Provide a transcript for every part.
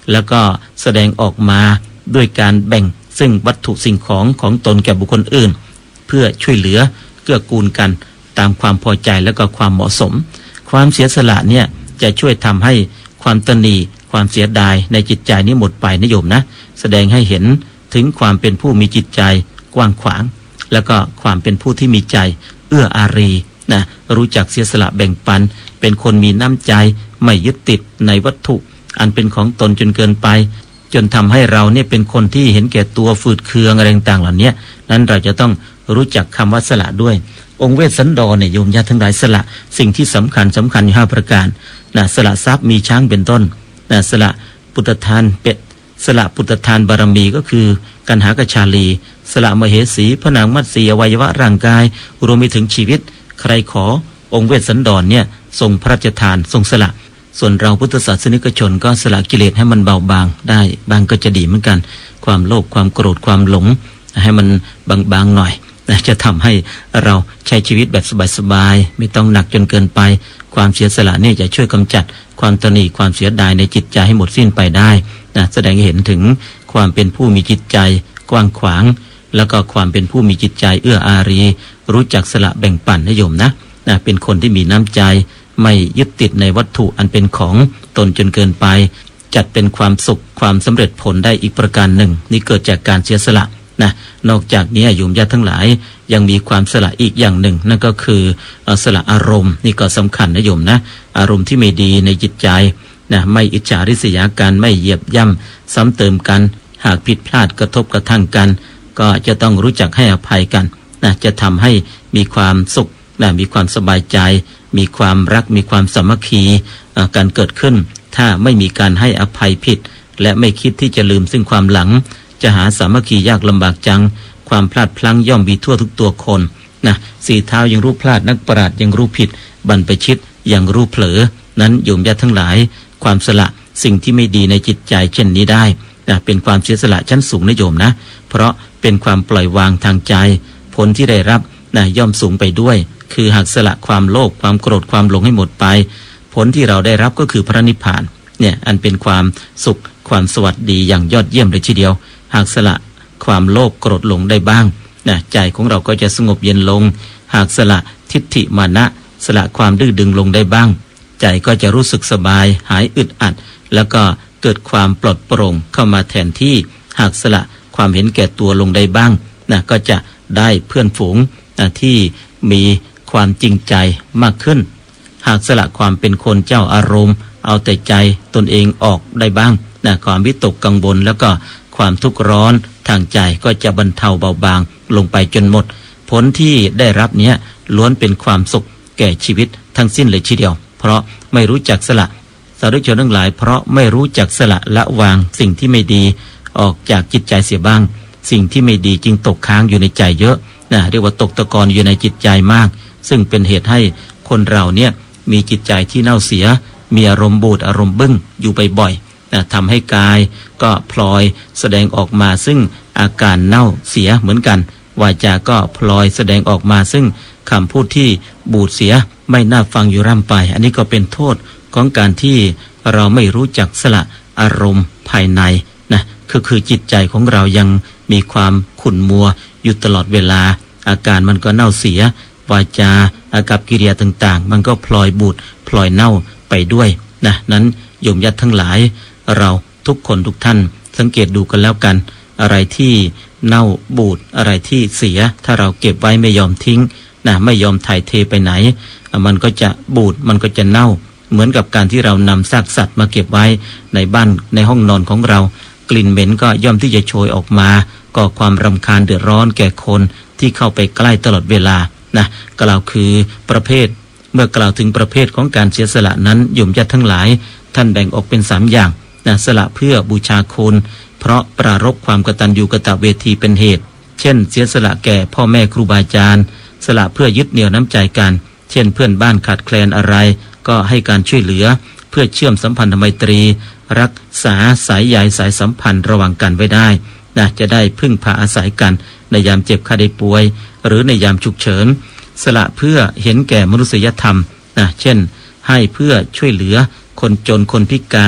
แล้วก็แสดงออกมาด้วยการแบ่งซึ่งวัตถุสิ่งของของตนแก่บุคคลอื่นเพื่อช่วยเหลือเกื้อกูลกันตามความพอใจและก็ความเหมาะสมความเสียสละเนี่ยจะช่วยทำให้ความตณีความเสียดายในจิตใจนี้หมดไปนะโยมนะแสดงให้เห็นถึงความเป็นผู้มีจิตใจกว้างขวางแล้วก็ความเป็นผู้ที่มีใจเอื้ออารีนะรู้จักเสียสละแบ่งปันเป็นคนมีน้ำใจไม่ยึดติดในวัตถุอันเป็นของตนจนเกินไปจนทำให้เราเนี่ยเป็นคนที่เห็นแก่ตัวฝืดเคืองอะไรต่างๆเหล่านี้นั้นเราจะต้องรู้จักคำว่าสละด้วยองค์เวสสันดรเนี่ยโยมญาติทั้งหลายสละสิ่งที่สำคัญอยู่5ประการนะสละทรัพย์มีช้างเป็นต้นนะสละปุตตทานเป็ดสละปุตตทานบารมีก็คือกันหากชาลีสละมเหสีพระนางมัตสีอวัยวะร่างกายรวมไปถึงชีวิตใครขอองค์เวสสันดรเนี่ยทรงพระราชทานทรงสละส่วนเราพุทธศาสนิกชนก็สละกิเลสให้มันเบาบางได้บางก็จะดีเหมือนกันความโลภความโกรธความหลงให้มันบางๆหน่อยจะทำให้เราใช้ชีวิตแบบสบายๆไม่ต้องหนักจนเกินไปความเสียสละนี่จะช่วยกำจัดความตนีความเสียดายในจิตใจให้หมดสิ้นไปได้แสดงให้เห็นถึงความเป็นผู้มีจิตใจกว้างขวางแล้วก็ความเป็นผู้มีจิตใจเอื้ออารีรู้จักสละแบ่งปันนะโยมนะเป็นคนที่มีน้ำใจไม่ยึดติดในวัตถุอันเป็นของตนจนเกินไปจัดเป็นความสุขความสำเร็จผลได้อีกประการหนึ่งนี่เกิดจากการเสียสละนะนอกจากนี้โยมญาติทั้งหลายยังมีความสละอีกอย่างหนึ่งนั่นก็คือสละอารมณ์นี่ก็สำคัญนะโยมนะอารมณ์ที่ไม่ดีในจิตใจนะไม่อิจฉาริษยากันไม่เหยียบย่ำซ้ำเติมกันหากผิดพลาดกระทบกระทั่งกันก็จะต้องรู้จักให้อภัยกันนะจะทำให้มีความสุขนะมีความสบายใจมีความรักมีความสามัคคีการเกิดขึ้นถ้าไม่มีการให้อภัยผิดและไม่คิดที่จะลืมซึ่งความหลังจะหาสามัคคียากลำบากจังความพลาดพลั้งย่อมมีทั่วทุกตัวคนนะสี่เท้ายังรู้พลาดนักปราชญ์ยังรู้ผิดบรรพชิตยังรู้เผลอนั้นโยมญาติทั้งหลายความสละสิ่งที่ไม่ดีในจิตใจเช่นนี้ได้นะเป็นความเสียสละชั้นสูงนะโยมนะเพราะเป็นความปล่อยวางทางใจผลที่ได้รับนะย่อมสูงไปด้วยคือหากสละความโลภความโกรธความหลงให้หมดไปผลที่เราได้รับก็คือพระนิพพานเนี่ยอันเป็นความสุขความสวัสดีอย่างยอดเยี่ยมเลยทีเดียวหากสละความโลภโกรธหลงได้บ้างนะใจของเราก็จะสงบเย็นลงหากสละทิฏฐิมานะสละความดื้อดึงลงได้บ้างใจก็จะรู้สึกสบายหายอึดอัดแล้วก็เกิดความปลอดโปร่งเข้ามาแทนที่หากสละความเห็นแก่ตัวลงได้บ้างนะก็จะได้เพื่อนฝูงนะที่มีความจริงใจมากขึ้นหากสละความเป็นคนเจ้าอารมณ์เอาแต่ใจตนเองออกได้บ้างนะความวิตกกังวลแล้วก็ความทุกข์ร้อนทางใจก็จะบรรเทาเบาบางลงไปจนหมดผลที่ได้รับเนี้ยล้วนเป็นความสุขแก่ชีวิตทั้งสิ้นเลยทีเดียวเพราะไม่รู้จักสละสาธุชนทั้งหลายเพราะไม่รู้จักสละละวางสิ่งที่ไม่ดีออกจากจิตใจเสียบ้างสิ่งที่ไม่ดีจึงตกค้างอยู่ในใจเยอะนะเรียกว่าตกตะกอนอยู่ในจิตใจมากซึ่งเป็นเหตุให้คนเราเนี่ยมีจิตใจที่เน่าเสียมีอารมณ์บูดอารมณ์บึ้งอยู่บ่อยๆนะทำให้กายก็พลอยแสดงออกมาซึ่งอาการเน่าเสียเหมือนกันวาจาก็พลอยแสดงออกมาซึ่งคำพูดที่บูดเสียไม่น่าฟังอยู่ร่ำไปอันนี้ก็เป็นโทษของการที่เราไม่รู้จักสละอารมณ์ภายในนะคือจิตใจของเรายังมีความขุ่นมัวอยู่ตลอดเวลาอาการมันก็เน่าเสียวาจาอากัปกิริยาต่างๆมันก็พลอยบูดพลอยเน่าไปด้วยนะนั้นโยมญาติทั้งหลายเราทุกคนทุกท่านสังเกตดูกันแล้วกันอะไรที่เน่าบูดอะไรที่เสียถ้าเราเก็บไว้ไม่ยอมทิ้งนะไม่ยอมถ่ายเทไปไหนมันก็จะบูดมันก็จะเน่าเหมือนกับการที่เรานำซากสัตว์มาเก็บไว้ในบ้านในห้องนอนของเรากลิ่นเหม็นก็ย่อมที่จะโชยออกมาก่อความรำคาญเดือดร้อนแก่คนที่เข้าไปใกล้ตลอดเวลานะกล่าวคือประเภทเมื่อกล่าวถึงประเภทของการเสียสละนั้นโยมญาติทั้งหลายท่านแบ่งออกเป็น3อย่างนะสละเพื่อบูชาคุณเพราะปรารภความกตัญญูกตเวทีเป็นเหตุเช่นเสียสละแก่พ่อแม่ครูบาอาจารย์สละเพื่อยึดเหนี่ยวน้ำใจกันเช่นเพื่อนบ้านขาดแคลนอะไรก็ให้การช่วยเหลือเพื่อเชื่อมสัมพันธไมตรีรักษาสายใยสายสัมพันธ์ระหว่างกันไว้ได้นะจะได้พึ่งพาอาศัยกันในยามเจ็บไข้ได้ป่วยหรือในยามฉุกเฉินสละเพื่อเห็นแก่มนุษยธรรมนะเช่นให้เพื่อช่วยเหลือคนจนคนพิการค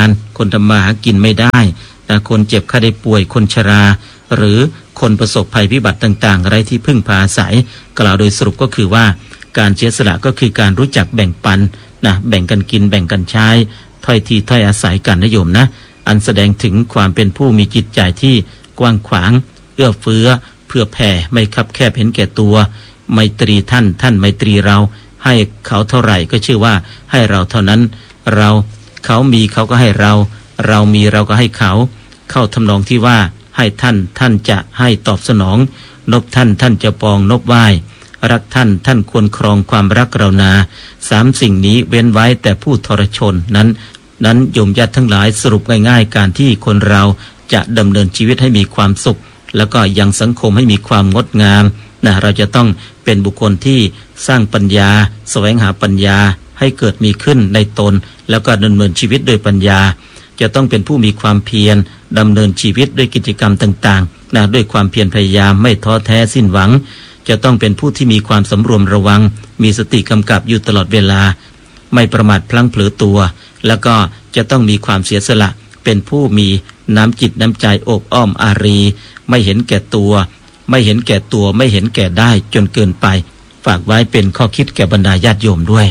คนทำมาหากินไม่ได้คนเจ็บไข้ได้ป่วยคนชราหรือคนประสบภัยพิบัติต่างๆไร้ที่พึ่งพาอาศัยกล่าวโดยสรุปก็คือว่าการเสียสละก็คือการรู้จักแบ่งปันแบ่งกันกินแบ่งกันใช้ถ้อยทีถ้อยอาศัยกันนะโยมนะอันแสดงถึงความเป็นผู้มีจิตใจที่กว้างขวางเอื้อเฟื้อเพื่อแผ่ไม่คับแคบเห็นแก่ตัวไมตรีท่านไมตรีเราให้เขาเท่าไหร่ก็ชื่อว่าให้เราเท่านั้นเขามีเขาก็ให้เรามีเราก็ให้เขาเข้าทำนองที่ว่าให้ท่านจะให้ตอบสนองนบท่านจะปองนบไหว้รักท่านควรครองความรักเรานา3สิ่งนี้เว้นไว้แต่ผู้ทรชนนั้นโยมญาติทั้งหลายสรุปง่ายๆการที่คนเราจะดำเนินชีวิตให้มีความสุขแล้วก็ยังสังคมให้มีความงดงามเราจะต้องเป็นบุคคลที่สร้างปัญญาแสวงหาปัญญาให้เกิดมีขึ้นในตนแล้วก็ดำเนินชีวิตโดยปัญญาจะต้องเป็นผู้มีความเพียรดำเนินชีวิตด้วยกิจกรรมต่างๆด้วยความเพียรพยายามไม่ท้อแท้สิ้นหวังจะต้องเป็นผู้ที่มีความสำรวมระวังมีสติกำกับอยู่ตลอดเวลาไม่ประมาทพลั้งเผลอตัวแล้วก็จะต้องมีความเสียสละเป็นผู้มีน้ำจิตน้ำใจอบอ้อมอารีไม่เห็นแก่ตัวไม่เห็นแก่ได้จนเกินไปฝากไว้เป็นข้อคิดแก่บรรดาญาติโยมด้วย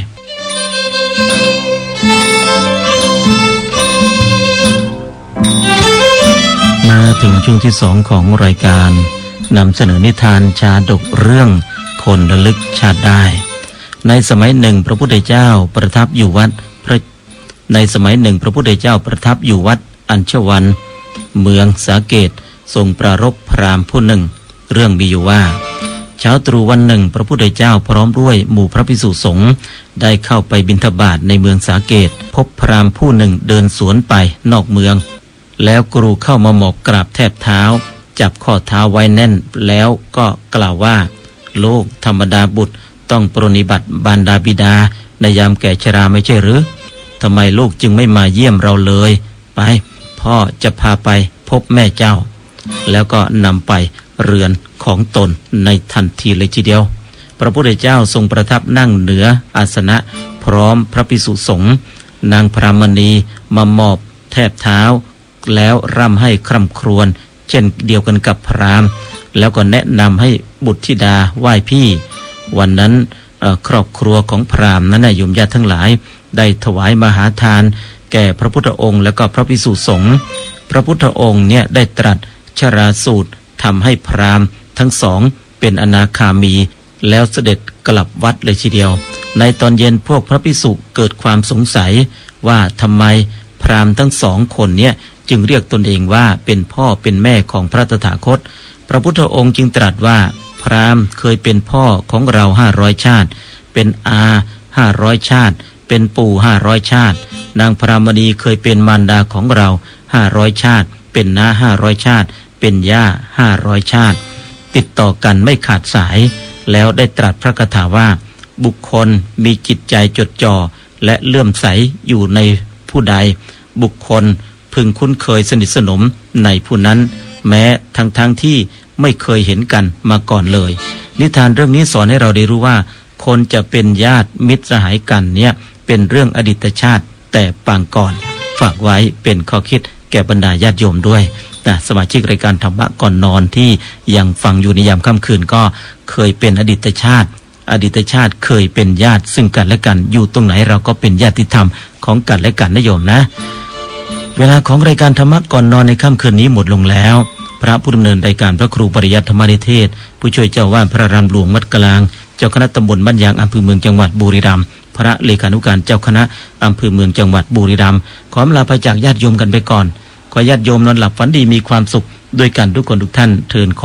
มาถึงช่วงที่2ของรายการนำเสนอนิทานชาดกเรื่องคนระลึกชาติได้ในสมัยหนึ่งพระพุทธเจ้าประทับอยู่วัดอัญชวันเมืองสาเกตทรงปรารภพราหมณ์ผู้หนึ่งเรื่องมีอยู่ว่าเช้าตรู่วันหนึ่งพระพุทธเจ้าพร้อมด้วยหมู่พระภิกษุสงฆ์ได้เข้าไปบิณฑบาตในเมืองสาเกตพบพราหมณ์ผู้หนึ่งเดินสวนไปนอกเมืองแล้วกรูเข้ามาหมอบกราบแทบเท้าจับข้อเท้าไว้แน่นแล้วก็กล่าวว่าลูกธรรมดาบุตรต้องปรนนิบัติบารดาบิดาในยามแก่ชราไม่ใช่หรือทำไมลูกจึงไม่มาเยี่ยมเราเลยไปพ่อจะพาไปพบแม่เจ้าแล้วก็นำไปเรือนของตนในทันทีเลยทีเดียวพระพุทธเจ้าทรงประทับนั่งเหนืออาสนะพร้อมพระภิกษุสงฆ์นางพรามณีมามอบแทบเท้าแล้วร่ำให้คร่ำครวญเช่นเดียวกันกับพราหมณ์แล้วก็แนะนำให้บุตรธิดาไหว้พี่วันนั้นครอบครัวของพราหมณ์นั้นโยมญาติทั้งหลายได้ถวายมหาทานแก่พระพุทธองค์และก็พระภิกษุสงฆ์พระพุทธองค์เนี่ยได้ตรัสชราสูตรทำให้พราหมณ์ทั้งสองเป็นอนาคามีแล้วเสด็จกลับวัดเลยทีเดียวในตอนเย็นพวกพระภิกษุเกิดความสงสัยว่าทำไมพราหมณ์ทั้ง2 คนเนี่ยจึงเรียกตนเองว่าเป็นพ่อเป็นแม่ของพระตถาคตพระพุทธองค์จึงตรัสว่าพราหมณ์เคยเป็นพ่อของเรา500ชาติเป็นอา500ชาติเป็นปู่500ชาตินางพรามณีเคยเป็นมารดาของเรา500ชาติเป็นน้า500ชาติเป็นย่า500ชาติติดต่อกันไม่ขาดสายแล้วได้ตรัสพระคาถาว่าบุคคลมีจิตใจจดจ่อและเลื่อมใสอยู่ในผู้ใดบุคคลพึงคุ้นเคยสนิทสนมในผู้นั้นแม้ทั้งที่ไม่เคยเห็นกันมาก่อนเลยนิทานเรื่องนี้สอนให้เราได้รู้ว่าคนจะเป็นญาติมิตรสหายกันเนี่ยเป็นเรื่องอดีตชาติแต่ปางก่อนฝากไว้เป็นข้อคิดแก่บรรดาญาติโยมด้วยสมาชิกรายการธรรมะก่อนนอนที่ยังฟังอยู่ในยามค่ำคืนก็เคยเป็นอดีตชาติเคยเป็นญาติซึ่งกันและกันอยู่ตรงไหนเราก็เป็นญาติธรรมของกันและกันนะโยมนะเวลาของรายการธรรมะก่อนนอนในค่ำคืนนี้หมดลงแล้วพระผู้ดำเนินรายการพระครูปริยัติธรรมนิเทศผู้ช่วยเจ้าวาดพระรามหลวงวัดกลางเจ้าคณะตำบลบ้านยางอำเภอเมืองจังหวัดบุรีรัมย์พระเลขานุการเจ้าคณะอำเภอเมืองจังหวัดบุรีรัมย์ขอลาไปจากญาติโยมกันไปก่อนขอญาติโยมนอนหลับฝันดีมีความสุขด้วยกันทุกคนทุกท่านเทิน